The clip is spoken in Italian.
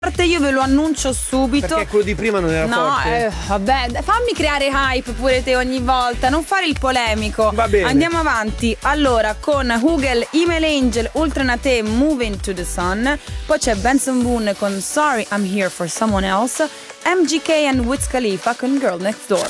io ve lo annuncio subito. Perché quello di prima non era forte? Vabbè, fammi creare hype pure te ogni volta, non fare il polemico. Va bene. Andiamo avanti. Allora, con Hugel, Email Angel, Ultranate, Moving to the Sun. Poi c'è Benson Boone con Sorry I'm Here for Someone Else. MGK and Wiz Khalifa con Girl Next Door.